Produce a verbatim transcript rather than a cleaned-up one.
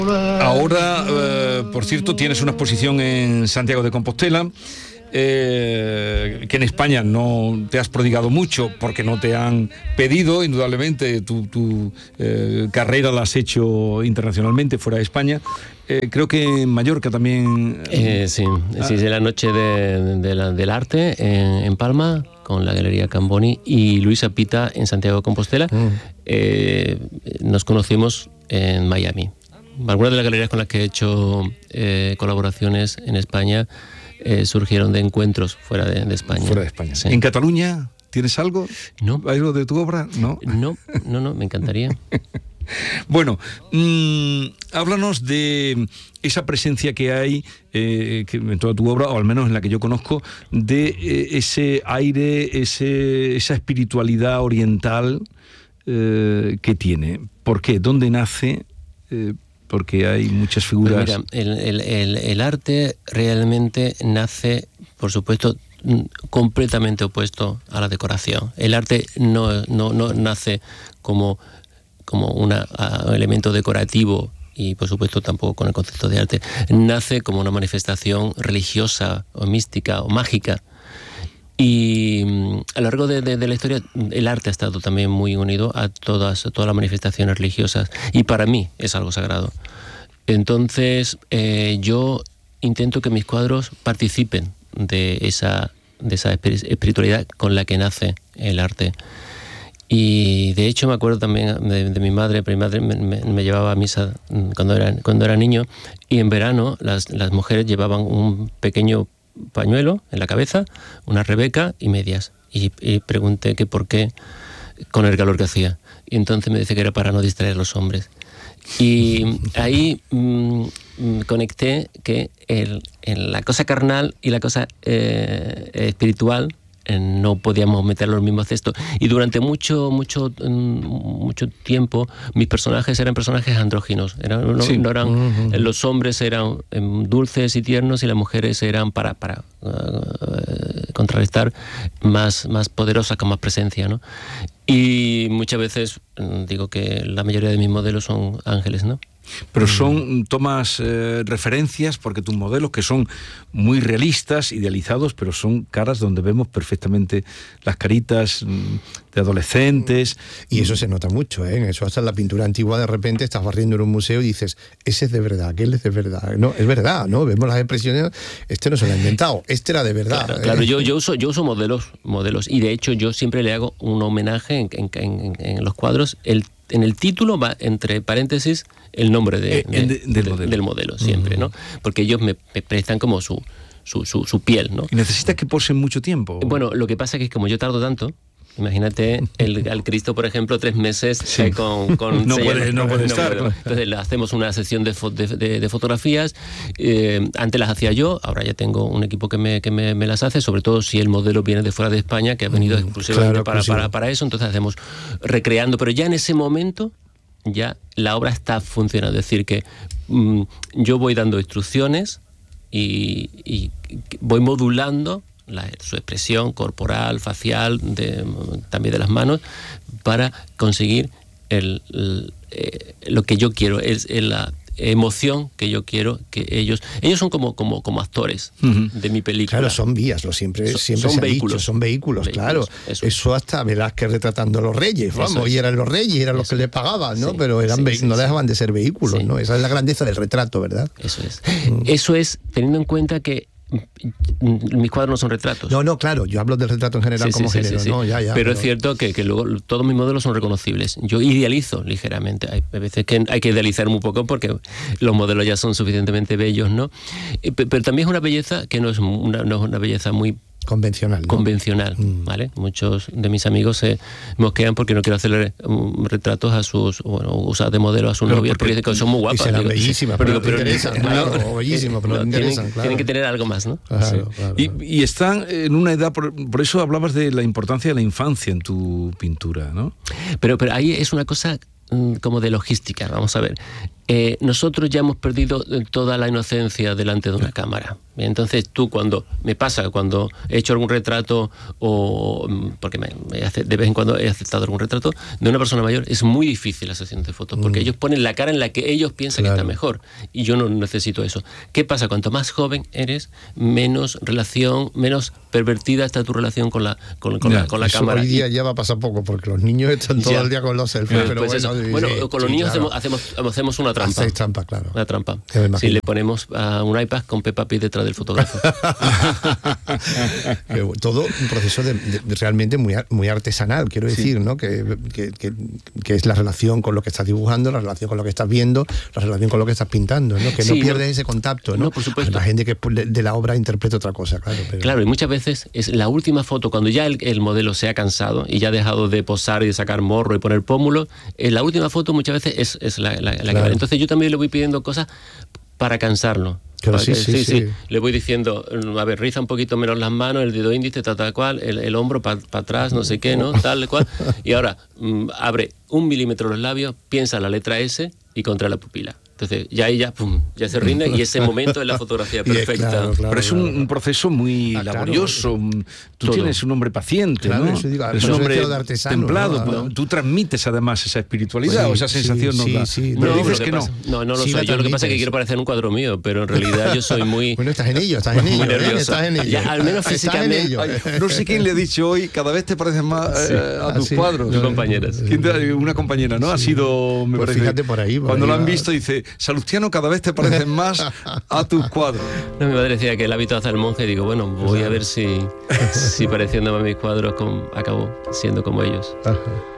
Ahora, eh, por cierto, tienes una exposición en Santiago de Compostela, eh, que en España no te has prodigado mucho porque no te han pedido, indudablemente, tu, tu eh, carrera la has hecho internacionalmente, fuera de España. Eh, creo que en Mallorca también... Eh, sí, ah. sí, es la noche de, de la, del arte en, en Palma, con la Galería Camboni, y Luisa Pita en Santiago de Compostela. Mm. Eh, nos conocimos en Miami. Algunas de las galerías con las que he hecho eh, colaboraciones en España eh, surgieron de encuentros fuera de, de España. Fuera de España. Sí. ¿En Cataluña tienes algo? No. ¿Algo de tu obra? No, no, no, no me encantaría. Bueno, mmm, háblanos de esa presencia que hay eh, que en toda tu obra, o al menos en la que yo conozco, de eh, ese aire, ese, esa espiritualidad oriental eh, que tiene. ¿Por qué? ¿Dónde nace? Eh, porque hay muchas figuras... Pues mira, el, el, el, el arte realmente nace, por supuesto, completamente opuesto a la decoración. El arte no, no, no nace como, como una, un elemento decorativo, y por supuesto tampoco con el concepto de arte. Nace como una manifestación religiosa o mística o mágica. Y a lo largo de, de, de la historia el arte ha estado también muy unido a todas, a todas las manifestaciones religiosas, y para mí es algo sagrado. Entonces eh, yo intento que mis cuadros participen de esa, de esa espiritualidad con la que nace el arte. Y de hecho me acuerdo también de, de mi madre. Mi madre me, me, me llevaba a misa cuando era, cuando era niño, y en verano las, las mujeres llevaban un pequeño pañuelo en la cabeza, una rebeca y medias, y, y pregunté que por qué, con el calor que hacía, y entonces me dice que era para no distraer a los hombres. Y ahí mmm, conecté que el, el, la cosa carnal y la cosa eh, espiritual eh, no podíamos meter los mismos cestos, y durante mucho mucho mucho tiempo mis personajes eran personajes andróginos, eran, no, sí. no eran uh-huh. Los hombres eran um, dulces y tiernos, y las mujeres eran para para uh, contrarrestar más más poderosas, con más presencia, ¿no? Y muchas veces digo que la mayoría de mis modelos son ángeles, ¿no? Pero son, tomas eh, referencias, porque tus modelos, que son muy realistas, idealizados, pero son caras donde vemos perfectamente las caritas de adolescentes. Y eso se nota mucho, ¿eh? Eso hasta en la pintura antigua, de repente estás barriendo en un museo y dices, ese es de verdad, aquel es de verdad. No, es verdad, ¿no? Vemos las expresiones, este no se lo ha inventado, este era de verdad. Claro, claro. yo, yo, uso, yo uso modelos, modelos, y de hecho yo siempre le hago un homenaje en, en, en, en los cuadros. El En el título va entre paréntesis el nombre de, de, de, del, modelo. del modelo, siempre, ¿no? Porque ellos me, me prestan como su, su, su, su piel, ¿no? ¿Y necesitas que posen mucho tiempo? Bueno, lo que pasa es que como yo tardo tanto, imagínate el, al Cristo, por ejemplo, tres meses sí. eh, con... con no, puede, no puede no estar. Puede. Entonces le hacemos una sesión de, fo, de, de, de fotografías. Eh, antes las hacía yo, ahora ya tengo un equipo que, me, que me, me las hace, sobre todo si el modelo viene de fuera de España, que ha venido mm, exclusivamente claro, para, para, para eso. Entonces hacemos recreando, pero ya en ese momento ya la obra está funcionando. Es decir, que mmm, yo voy dando instrucciones y, y voy modulando La, su expresión corporal, facial, de, también de las manos, para conseguir el, el, eh, lo que yo quiero, es, es la emoción que yo quiero que ellos... Ellos son como, como, como actores uh-huh. de mi película. Claro, son vías, lo siempre, son, siempre son se vehículos. ha dicho, son vehículos, vehículos claro. Eso. eso hasta Velázquez retratando a los reyes, vamos, y eran los reyes, eran eso. los que le pagaban, ¿no? Sí, Pero eran sí, sí, no sí. dejaban de ser vehículos, sí. ¿no? Esa es la grandeza del retrato, ¿verdad? Eso es. Mm. Eso es, teniendo en cuenta que mis cuadros no son retratos. No, no, claro, yo hablo del retrato en general sí, como sí, género, sí, sí. ¿no? Ya, ya, pero, pero es cierto que, que luego todos mis modelos son reconocibles. Yo idealizo ligeramente. Hay veces que hay que idealizar muy poco porque los modelos ya son suficientemente bellos, ¿no? Pero también es una belleza que no es una, no es una belleza muy convencional, ¿no? Convencional, mm. ¿vale? Muchos de mis amigos se mosquean porque no quiero hacerle um, retratos a sus, bueno, usar de modelo a sus novias, porque dicen que son muy guapas. Y serán bellísimas, pero, pero, pero no interesan. Claro, no, bellísimas, pero no interesan, tienen, claro. Tienen que tener algo más, ¿no? Claro, sí. claro, y, claro. y están en una edad, por, por eso hablabas de la importancia de la infancia en tu pintura, ¿no? Pero, pero ahí es una cosa como de logística, vamos a ver. Eh, nosotros ya hemos perdido toda la inocencia delante de una cámara. Entonces tú, cuando me pasa, cuando he hecho algún retrato o porque me, me hace, de vez en cuando he aceptado algún retrato de una persona mayor, es muy difícil la sesión de fotos porque mm. ellos ponen la cara en la que ellos piensan claro. que está mejor y yo no necesito eso. ¿Qué pasa? Cuanto más joven eres, menos relación, menos pervertida está tu relación con la, con, con ya, la, con la cámara. Hoy día ya va a pasar poco porque los niños están todo ya. el día con los selfies. Pero pues bueno, bueno sí, con los sí, niños claro. hacemos, hacemos, hacemos una trampa. Hacéis trampa, claro. Una trampa. Si le ponemos uh, un iPad con Peppa Pig detrás del fotógrafo. Todo un proceso de, de, realmente muy, muy artesanal, quiero decir, sí. ¿no? Que, que, que, que es la relación con lo que estás dibujando, la relación con lo que estás viendo, la relación con lo que estás pintando, ¿no? Que sí, no pierdes no, ese contacto, ¿no? No, por supuesto. La gente que de, de la obra interpreta otra cosa, claro. Pero... Claro, y muchas veces es la última foto, cuando ya el, el modelo se ha cansado y ya ha dejado de posar y de sacar morro y poner pómulo, eh, la última foto muchas veces es, es la, la, la claro. que... Entonces yo también le voy pidiendo cosas para cansarlo. Claro, sí, sí, sí, sí, sí. Le voy diciendo, a ver, riza un poquito menos las manos, el dedo índice, tal, tal cual, el, el hombro para pa atrás, no sé qué, ¿no? Tal cual. Y ahora, mmm, abre un milímetro los labios, piensa la letra S y contrae la pupila. Entonces, ya ella, pum, ya se rinde y ese momento es la fotografía perfecta. Claro, claro, Pero es un, claro. un proceso muy ah, laborioso. Claro. Tú Todo. tienes un hombre paciente, claro, ¿no? Eso digo, es un hombre artesano, templado. ¿no? Tú transmites además esa espiritualidad sí, o esa sensación. Sí, nos sí, da. sí. Pero no, dices que que pasa, no. No, no lo sí, soy. Yo lo que pasa es que quiero parecer un cuadro mío, pero en realidad yo soy muy... Bueno, estás en ello, estás en ello. Muy nervioso. ¿eh? Estás en ello. Ya, al menos físicamente. Ay, no sé quién le ha dicho hoy, cada vez te pareces más sí. eh, a tus Así, cuadros. Tus compañeras. Te, una compañera, ¿no? Sí. Ha sido, me pues parece. Fíjate por ahí. Por cuando ahí lo han va. visto, dice, Salustiano, cada vez te pareces más a tus cuadros. No, mi madre decía que el hábito hace al monje y digo, bueno, voy a ver si, si pareciéndome a mis cuadros con, acabo siendo como ellos. Ajá.